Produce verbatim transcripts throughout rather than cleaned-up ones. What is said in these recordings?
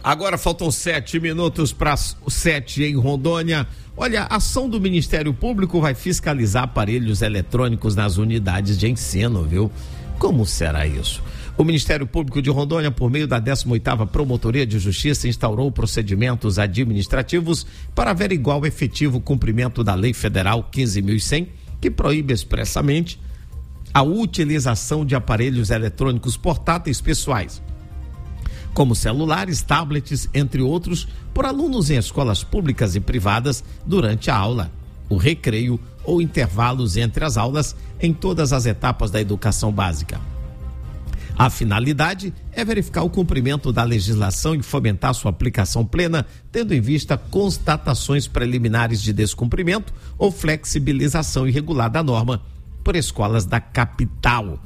Agora faltam sete minutos para sete em Rondônia. Olha, a ação do Ministério Público vai fiscalizar aparelhos eletrônicos nas unidades de ensino, viu? Como será isso? O Ministério Público de Rondônia, por meio da décima oitava Promotoria de Justiça, instaurou procedimentos administrativos para averiguar o efetivo cumprimento da Lei Federal quinze mil e cem, que proíbe expressamente a utilização de aparelhos eletrônicos portáteis pessoais, como celulares, tablets, entre outros, por alunos em escolas públicas e privadas durante a aula, o recreio ou intervalos entre as aulas em todas as etapas da educação básica. A finalidade é verificar o cumprimento da legislação e fomentar sua aplicação plena, tendo em vista constatações preliminares de descumprimento ou flexibilização irregular da norma por escolas da capital.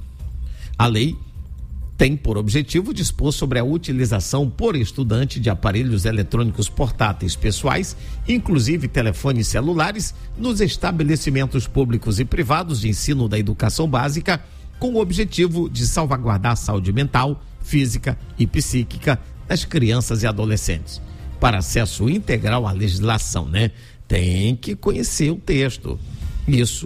A lei tem por objetivo dispor sobre a utilização por estudante de aparelhos eletrônicos portáteis pessoais, inclusive telefones celulares, nos estabelecimentos públicos e privados de ensino da educação básica, com o objetivo de salvaguardar a saúde mental, física e psíquica das crianças e adolescentes. Para acesso integral à legislação, né? Tem que conhecer o texto. Isso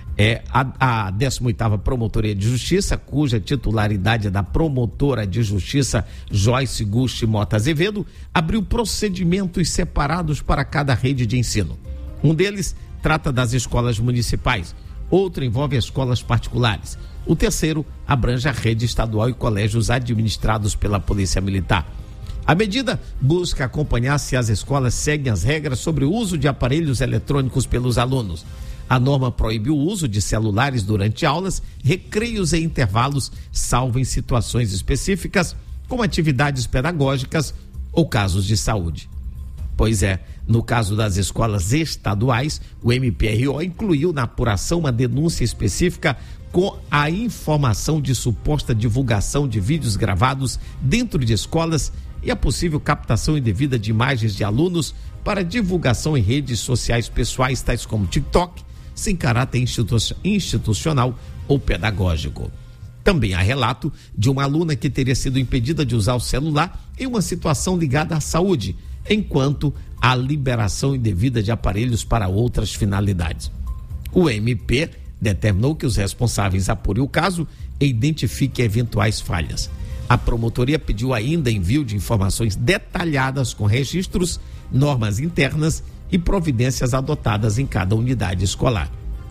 é a, a décima oitava Promotoria de Justiça, cuja titularidade é da promotora de Justiça Joyce Gusti Mota Azevedo, abriu procedimentos separados para cada rede de ensino. Um deles trata das escolas municipais, outro envolve escolas particulares. O terceiro abrange a rede estadual e colégios administrados pela Polícia Militar. A medida busca acompanhar se as escolas seguem as regras sobre o uso de aparelhos eletrônicos pelos alunos. A norma proíbe o uso de celulares durante aulas, recreios e intervalos, salvo em situações específicas, como atividades pedagógicas ou casos de saúde. Pois é, no caso das escolas estaduais, o M P R O incluiu na apuração uma denúncia específica com a informação de suposta divulgação de vídeos gravados dentro de escolas e a possível captação indevida de imagens de alunos para divulgação em redes sociais pessoais, tais como TikTok, sem caráter institu- institucional ou pedagógico. Também há relato de uma aluna que teria sido impedida de usar o celular em uma situação ligada à saúde, enquanto há liberação indevida de aparelhos para outras finalidades. O M P determinou que os responsáveis apurem o caso e identifiquem eventuais falhas. A promotoria pediu ainda envio de informações detalhadas com registros, normas internas e providências adotadas em cada unidade escolar.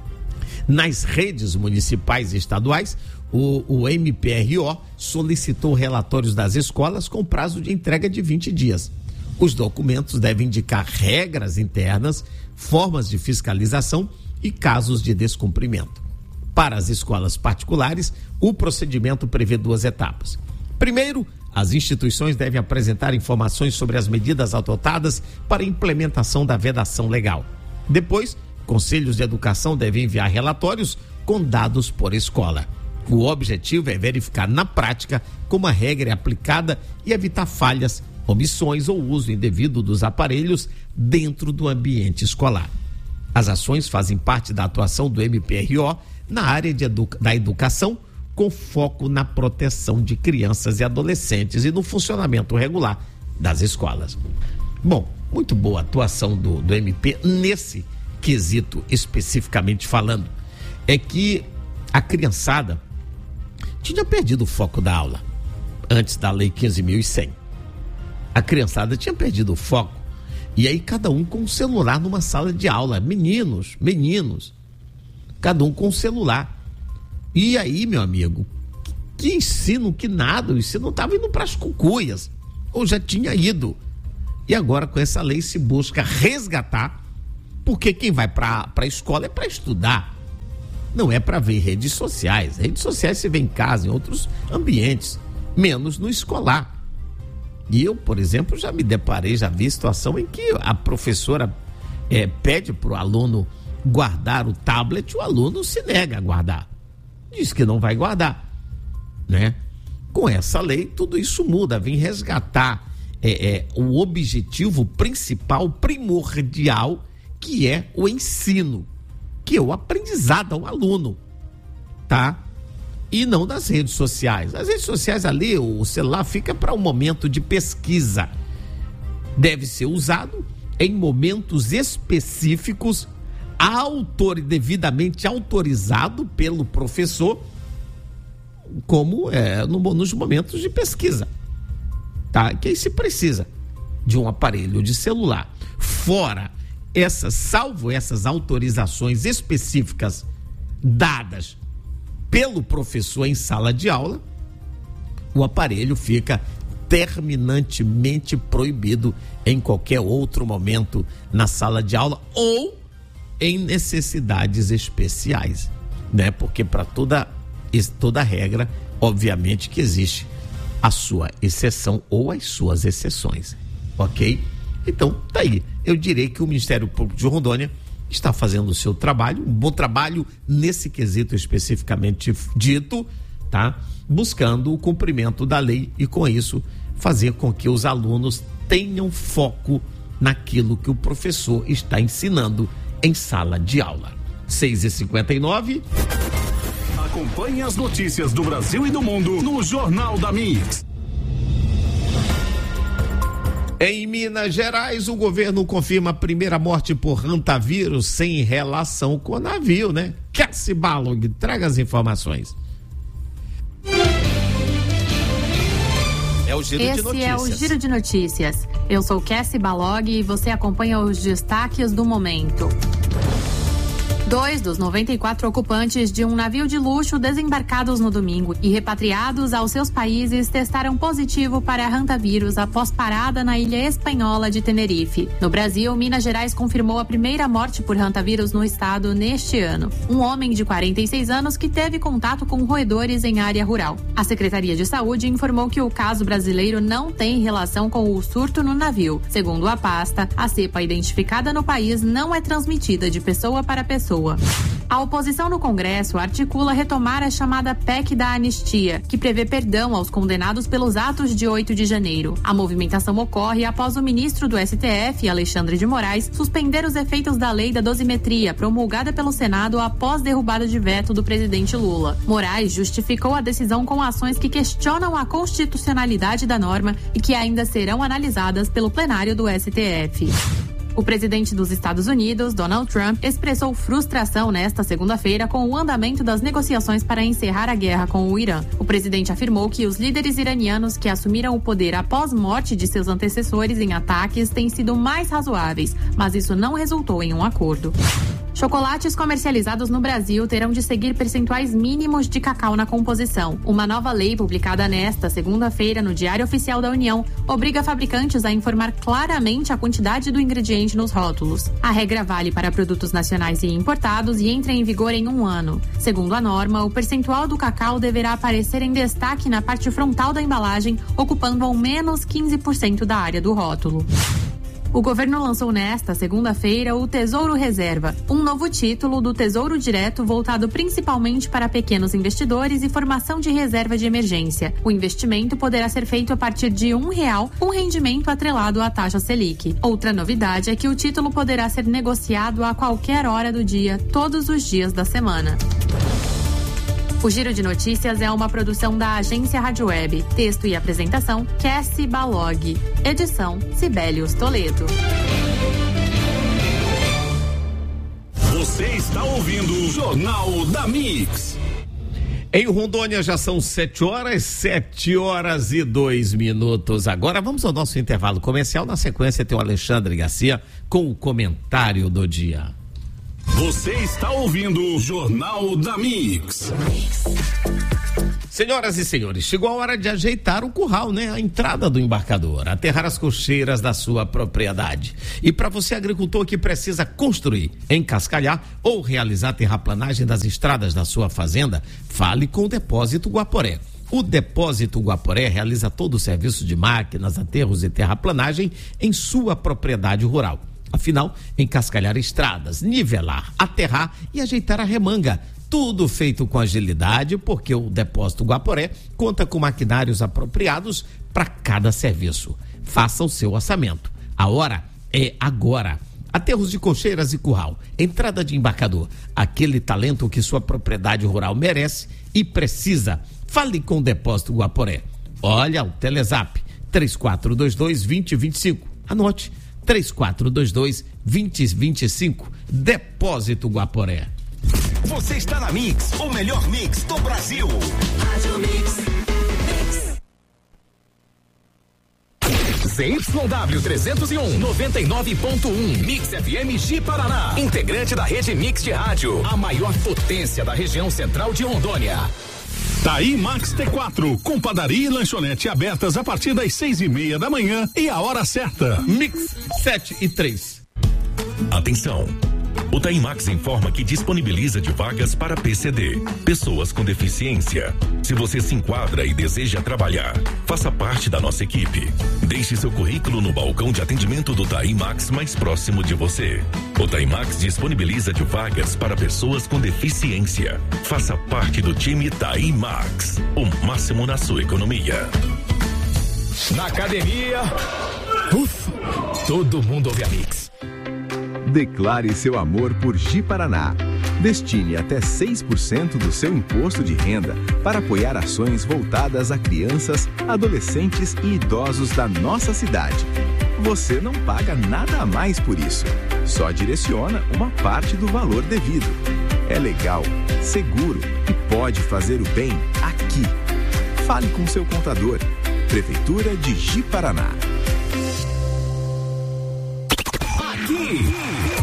Nas redes municipais e estaduais, o, o M P R O solicitou relatórios das escolas com prazo de entrega de vinte dias. Os documentos devem indicar regras internas, formas de fiscalização e casos de descumprimento. Para as escolas particulares, o procedimento prevê duas etapas. Primeiro, as instituições devem apresentar informações sobre as medidas adotadas para a implementação da vedação legal. Depois, conselhos de educação devem enviar relatórios com dados por escola. O objetivo é verificar na prática como a regra é aplicada e evitar falhas, omissões ou uso indevido dos aparelhos dentro do ambiente escolar. As ações fazem parte da atuação do M P R O na área de edu- da educação, com foco na proteção de crianças e adolescentes e no funcionamento regular das escolas. Bom, muito boa a atuação do, do M P nesse quesito especificamente falando. É que a criançada tinha perdido o foco da aula antes da Lei quinze mil e cem. A criançada tinha perdido o foco. E aí cada um com um celular numa sala de aula. Meninos, meninos. Cada um com um celular. E aí, meu amigo, que, que ensino, que nada. O ensino estava indo para as cucuias. Ou já tinha ido. E agora com essa lei se busca resgatar. Porque quem vai para a escola é para estudar. Não é para ver redes sociais. Redes sociais se vê em casa, em outros ambientes. Menos no escolar. E eu, por exemplo, já me deparei, já vi situação em que a professora é, pede para o aluno guardar o tablet, o aluno se nega a guardar. Diz que não vai guardar, né? Com essa lei, tudo isso muda, vem resgatar é, é, o objetivo principal, primordial, que é o ensino, que é o aprendizado ao aluno, tá? E não das redes sociais. As redes sociais ali, o celular fica para um momento de pesquisa. deve ser usado em momentos específicos, autor, devidamente autorizado pelo professor, como é, no, nos momentos de pesquisa, tá? Que aí se precisa de um aparelho de celular. Fora essas, salvo essas autorizações específicas dadas pelo professor em sala de aula, o aparelho fica terminantemente proibido em qualquer outro momento na sala de aula ou em necessidades especiais, né? Porque para toda, toda regra, obviamente que existe a sua exceção ou as suas exceções, ok? Então, tá aí. Eu direi que o Ministério Público de Rondônia está fazendo o seu trabalho, um bom trabalho nesse quesito especificamente dito, tá? Buscando o cumprimento da lei e, com isso, fazer com que os alunos tenham foco naquilo que o professor está ensinando em sala de aula. seis e cinquenta e nove. Acompanhe as notícias do Brasil e do mundo no Jornal da Mix. Em Minas Gerais, o governo confirma a primeira morte por rantavírus sem relação com o navio, né? Cassie Balog, traga as informações. É o Giro Esse de Notícias. é o Giro de Notícias. Eu sou Cassie Balog e você acompanha os destaques do momento. Dois dos noventa e quatro ocupantes de um navio de luxo desembarcados no domingo e repatriados aos seus países testaram positivo para rantavírus após parada na ilha espanhola de Tenerife. No Brasil, Minas Gerais confirmou a primeira morte por rantavírus no estado neste ano. Um homem de quarenta e seis anos que teve contato com roedores em área rural. A Secretaria de Saúde informou que o caso brasileiro não tem relação com o surto no navio. Segundo a pasta, a cepa identificada no país não é transmitida de pessoa para pessoa. A oposição no Congresso articula retomar a chamada P E C da anistia, que prevê perdão aos condenados pelos atos de oito de janeiro. A movimentação ocorre após o ministro do S T F, Alexandre de Moraes, suspender os efeitos da lei da dosimetria, promulgada pelo Senado após derrubada de veto do presidente Lula. Moraes justificou a decisão com ações que questionam a constitucionalidade da norma e que ainda serão analisadas pelo plenário do S T F. O presidente dos Estados Unidos, Donald Trump, expressou frustração nesta segunda-feira com o andamento das negociações para encerrar a guerra com o Irã. O presidente afirmou que os líderes iranianos que assumiram o poder após morte de seus antecessores em ataques têm sido mais razoáveis, mas isso não resultou em um acordo. Chocolates comercializados no Brasil terão de seguir percentuais mínimos de cacau na composição. Uma nova lei publicada nesta segunda-feira no Diário Oficial da União obriga fabricantes a informar claramente a quantidade do ingrediente nos rótulos. A regra vale para produtos nacionais e importados e entra em vigor em um ano. Segundo a norma, o percentual do cacau deverá aparecer em destaque na parte frontal da embalagem, ocupando ao menos quinze por cento da área do rótulo. O governo lançou nesta segunda-feira o Tesouro Reserva, um novo título do Tesouro Direto voltado principalmente para pequenos investidores e formação de reserva de emergência. O investimento poderá ser feito a partir de um real, com rendimento atrelado à taxa Selic. Outra novidade é que o título poderá ser negociado a qualquer hora do dia, todos os dias da semana. O Giro de Notícias é uma produção da Agência Rádio Web. Texto e apresentação, Cassie Balog. Edição, Sibelius Toledo. Você está ouvindo o Jornal da Mix. Em Rondônia já são sete horas, sete horas e dois minutos. Agora vamos ao nosso intervalo comercial. Na sequência tem o Alexandre Garcia com o comentário do dia. Você está ouvindo o Jornal da Mix. Senhoras e senhores, chegou a hora de ajeitar o curral, né? A entrada do embarcador, aterrar as cocheiras da sua propriedade. E para você, agricultor que precisa construir, encascalhar ou realizar terraplanagem das estradas da sua fazenda, fale com o Depósito Guaporé. O Depósito Guaporé realiza todo o serviço de máquinas, aterros e terraplanagem em sua propriedade rural. Afinal, encascalhar estradas, nivelar, aterrar e ajeitar a remanga. Tudo feito com agilidade, porque o Depósito Guaporé conta com maquinários apropriados para cada serviço. Faça o seu orçamento. A hora é agora. Aterros de cocheiras e curral, entrada de embarcador, aquele talento que sua propriedade rural merece e precisa. Fale com o Depósito Guaporé. Olha o Telezap três quatro dois dois, dois zero dois cinco. Anote, três quatro dois dois, dois zero dois cinco, Depósito Guaporé. Você está na Mix, o melhor mix do Brasil. Rádio Mix. Z Y W trezentos e um, noventa e nove ponto um, Mix F M Ji Paraná, integrante da rede Mix de rádio, a maior potência da região central de Rondônia. Taí Max T quatro, com padaria e lanchonete abertas a partir das seis e meia da manhã e a hora certa. Mix sete e três. Atenção! O Taí Max informa que disponibiliza de vagas para P C D, pessoas com deficiência. Se você se enquadra e deseja trabalhar, faça parte da nossa equipe. Deixe seu currículo no balcão de atendimento do Taí Max mais próximo de você. O Taí Max disponibiliza de vagas para pessoas com deficiência. Faça parte do time Taí Max, o máximo na sua economia. Na academia, ufa, todo mundo ouve a Mix. Declare seu amor por Ji Paraná. Destine até seis por cento do seu imposto de renda para apoiar ações voltadas a crianças, adolescentes e idosos da nossa cidade. Você não paga nada a mais por isso, só direciona uma parte do valor devido. É legal, seguro e pode fazer o bem aqui. Fale com seu contador. Prefeitura de Ji Paraná. Aqui,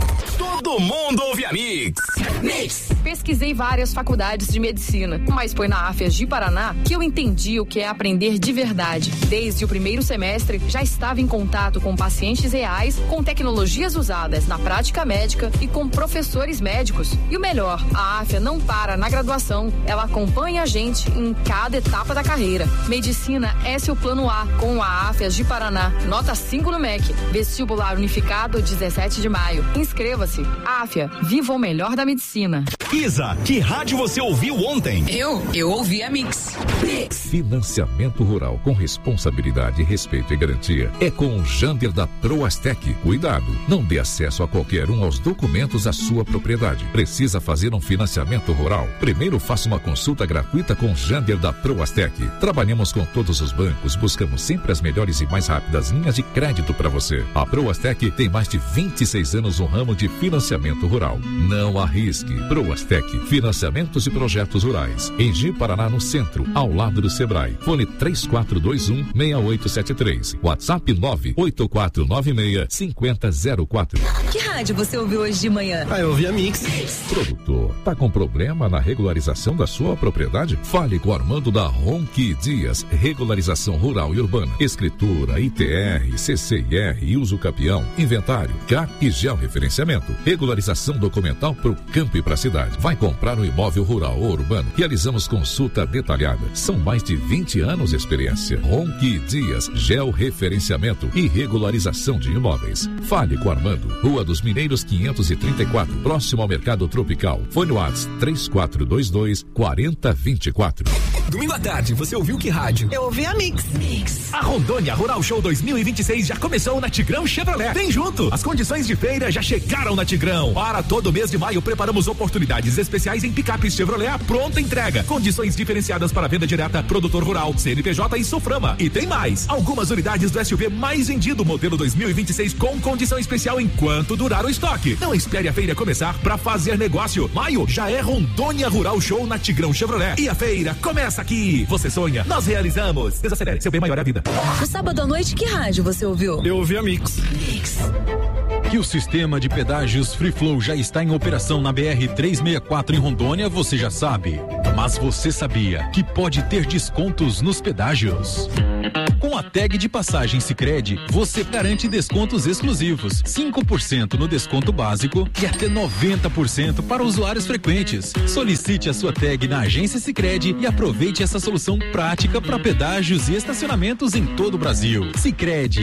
todo mundo ouve a Mix. Mix. Pesquisei várias faculdades de medicina, mas foi na AFES de Paraná que eu entendi o que é aprender de verdade. Desde o primeiro semestre, já estava em contato com pacientes reais, com tecnologias usadas na prática médica e com professores médicos. E o melhor, a AFES não para na graduação, ela acompanha a gente em cada etapa da carreira. Medicina é seu plano A com a AFES de Paraná. Nota cinco no M E C. Vestibular unificado dezessete de maio. Inscreva-se. AFES, viva o melhor da medicina. Isa, que rádio você ouviu ontem? Eu? Eu ouvi a Mix. Mix. Financiamento rural com responsabilidade, respeito e garantia é com o Jander da Proastec. Cuidado, não dê acesso a qualquer um aos documentos da sua propriedade. Precisa fazer um financiamento rural? Primeiro faça uma consulta gratuita com o Jander da Proastec. Trabalhamos com todos os bancos, buscamos sempre as melhores e mais rápidas linhas de crédito para você. A Proastec tem mais de vinte e seis anos no ramo de financiamento rural. Não arrisque. Proastec, financiamentos e projetos rurais. Em Ji Paraná, no centro, ao lado do Sebrae. Fone três quatro dois um, seis oito sete três. WhatsApp nove oito quatro nove seis, cinco zero zero quatro. Que rádio você ouviu hoje de manhã? Ah, eu ouvi a Mix. Produtor, tá com problema na regularização da sua propriedade? Fale com o Armando da Ronqui Dias, regularização rural e urbana, escritura, I T R, C C I R e uso capião, inventário, C A R e georreferenciamento, regularização documental pro campo e pra cidade. Vai comprar um imóvel rural ou urbano? Realizamos consulta detalhada. São mais de vinte anos de experiência. Ronqui Dias, georreferenciamento e regularização de imóveis. Fale com Armando, Rua dos Mineiros quinhentos e trinta e quatro, próximo ao Mercado Tropical. Fone WhatsApp três quatro dois dois, quatro zero dois quatro. Domingo à tarde, você ouviu que rádio? Eu ouvi a Mix. Mix. A Rondônia Rural Show dois mil e vinte e seis já começou na Tigrão Chevrolet. Vem junto! As condições de feira já chegaram na Tigrão. Para todo mês de maio, preparamos oportunidades especiais em picapes Chevrolet à pronta entrega. Condições diferenciadas para venda direta, produtor rural, C N P J e Soframa. E tem mais! Algumas unidades do S U V mais vendido, modelo dois mil e vinte e seis, com condição especial enquanto durar o estoque. Não espere a feira começar para fazer negócio. Maio já é Rondônia Rural Show na Tigrão Chevrolet. E a feira começa aqui. Você sonha, nós realizamos. Desacelere, seu bem maior é a vida. No sábado à noite, que rádio você ouviu? Eu ouvi a Mix. Mix. Que o sistema de pedágios Free Flow já está em operação na B R trezentos e sessenta e quatro em Rondônia, você já sabe. Mas você sabia que pode ter descontos nos pedágios? Com a tag de passagem Sicredi, você garante descontos exclusivos, cinco por cento no desconto básico e até noventa por cento para usuários frequentes. Solicite a sua tag na agência Sicredi e aproveite essa solução prática para pedágios e estacionamentos em todo o Brasil. Sicredi.